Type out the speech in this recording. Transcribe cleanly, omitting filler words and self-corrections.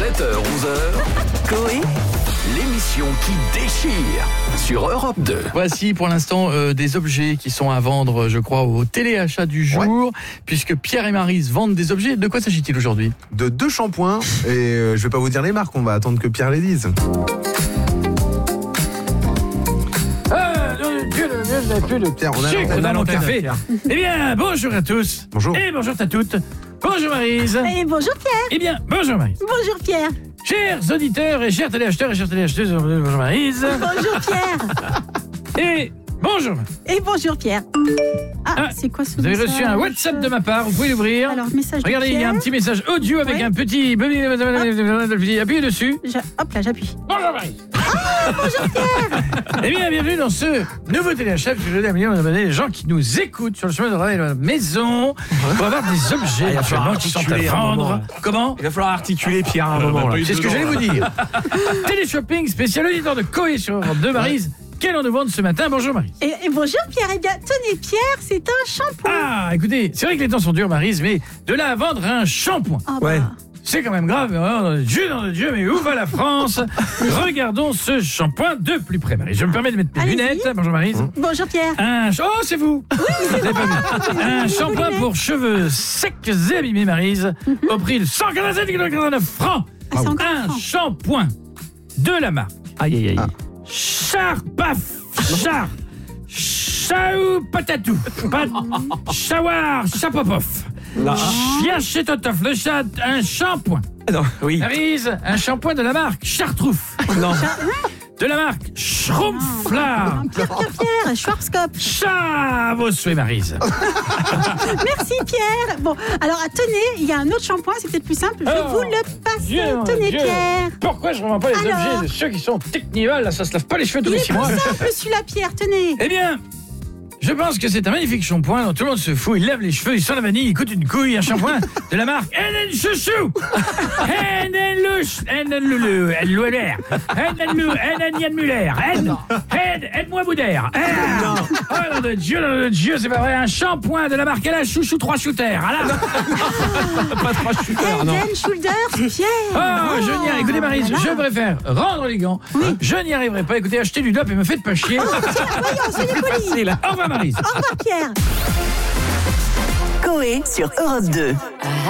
7h-11h, Coé, l'émission qui déchire sur Europe 2. Voici pour l'instant des objets qui sont à vendre, je crois, au téléachat du jour, puisque Pierre et Maryse vendent des objets. De quoi s'agit-il aujourd'hui ? De 2 shampoings, et je vais pas vous dire les marques, on va attendre que Pierre les dise. Pierre, on a sucre dans mon café. Eh bien, bonjour à tous. Bonjour. Et bonjour à toutes. Bonjour Maryse. Et bonjour Pierre. Eh bien, bonjour Maryse. Bonjour Pierre. Chers auditeurs et chers téléacheteurs et chères téléacheteuses, bonjour Maryse. Bonjour Pierre. Et bonjour. Et bonjour Pierre. Ah, c'est quoi ce Vous avez message ? reçu un WhatsApp de ma part, vous pouvez l'ouvrir. Alors, message de Regardez, il y a un Pierre. petit message audio avec un petit... Appuyez dessus. Hop là, j'appuie. Bonjour Maryse. Bonjour Pierre. Eh bien, bienvenue dans ce nouveau téléachat. Je veux dire, les gens qui nous écoutent sur le chemin de la maison pour avoir des objets actuellement qui sont à vendre. Comment ? Il va falloir articuler Pierre à un moment. C'est ce que j'allais vous dire. Téléshopping spécial auditeur de Coé sur Europe 2, Maryse. Qu'allons-nous vendre ce matin ? Bonjour Maryse. Et bonjour Pierre. Eh bien, tenez Pierre, c'est un shampoing. Ah, écoutez, c'est vrai que les temps sont durs, Maryse, mais de là à vendre un shampoing. Ah, Ouais. C'est quand même grave, dans le Dieu, mais où va la France ? Regardons ce shampoing de plus près, Maryse. Je me permets de mettre mes Allez-y. lunettes. Bonjour Maryse. Bonjour Pierre. Oh, c'est vous. Vous l'avez pas vu. Un shampoing pour cheveux secs et abîmés, Maryse, au prix de 187,89 francs. Ah, c'est encore Un francs. shampoing de la marque Aïe, aïe, aïe. Chaou Patatou, Chawar Chapopof, Chien chez Totof, le chat, un shampoing. Non, oui. Maryse, un shampoing de la marque Chartrouf. Non. De la marque Schrumpfler. Pierre, Schwarzkopf. Chat, vos souhaits, Maryse. Merci Pierre. Bon, alors tenez, il y a un autre shampoing, c'est peut-être plus simple. Je vous le passe. Tenez Pierre. Pourquoi je ne revends pas les Alors objets de ceux qui sont technivales, là, ça se lave pas les cheveux tous Il les est 6 plus mois. simple celui-là Pierre, tenez. Eh bien, je pense que c'est un magnifique shampoing dont tout le monde se fout. Il lave les cheveux, il sent la vanille, il coûte une couille. Un shampoing de la marque Enen Chouchou. Enen Louch. Enen Loulou. Enen Louler. Enen Lou. Enen Yann Muller. Aide-moi Boudère. Oh nom de Dieu, c'est pas vrai. Un shampoing de la marque Ella Chouchou 3 shooters. Pas 3 shooters, non. Eden Shoulders, Pierre. Oh, je n'y arrive. Écoutez, Maryse, Voilà. je préfère rendre les gants. Je n'y arriverai pas. Écoutez, achetez du dope et me faites pas chier. Voyons, soyez polis. Facile. Au revoir, Maryse. Au revoir Pierre. Coé sur Europe 2.